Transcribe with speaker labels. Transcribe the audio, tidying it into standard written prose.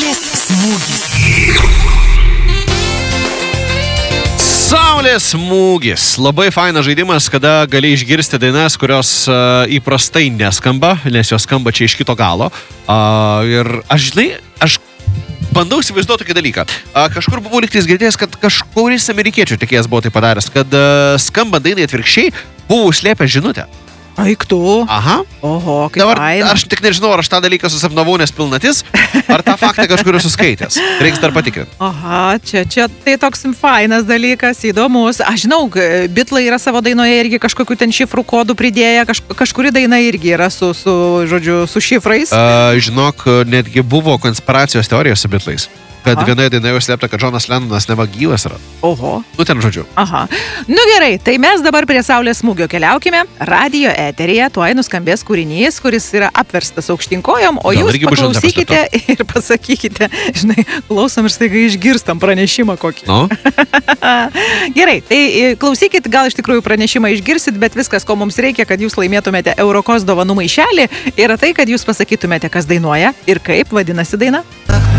Speaker 1: Saulės smūgis.
Speaker 2: Saulės smūgis. Labai fainas žaidimas, kada gali išgirsti dainas, kurios įprastai neskamba, nes jos skamba čia iš kito galo. Ir aš bandau įsivaizduoti tokį dalyką. Kažkur buvau lygtais girdėjęs, kad kažkuris amerikiečių tikėjas buvo tai padaręs, kad skamba dainai atvirkščiai, buvo užslėpę žinutę.
Speaker 1: Aik tu.
Speaker 2: Aha.
Speaker 1: Oho, kaip
Speaker 2: Dabar
Speaker 1: faina.
Speaker 2: aš tik nežinau, ar aš tą dalyką susapnavau, nes pilnatis, ar tą faktą kažkur esu skaitęs. Reiks dar patikrinti.
Speaker 1: Aha, čia tai toks fainas dalykas, įdomus. Aš žinau, Bitlai yra savo dainoje irgi kažkokių ten šifrų kodų pridėję, kažkuri daina irgi yra su šifrais.
Speaker 2: Žinok, netgi buvo konspiracijos teorijos su Bitlais. Kad vienoje dainoje užslėpta, kad Džonas Lennonas neva gyvas yra.
Speaker 1: Oho.
Speaker 2: Ten žodžiu.
Speaker 1: Aha. Nu gerai, tai mes dabar prie Saulės smūgio keliaukime. Radio eteryje tuoj nuskambės kūrinys, kuris yra apverstas aukštinkojom, o jūs paklausykite ir pasakykite, žinai, klausom ir staiga išgirstam pranešimą kokį.
Speaker 2: No?
Speaker 1: Gerai, tai klausykit, gal iš tikrųjų pranešimą išgirsit, bet viskas, ko mums reikia, kad jūs laimėtumėte Eurokos dovanų maišelį, yra tai, kad jūs pasakytumėte, kas dainuoja ir kaip vadinasi daina.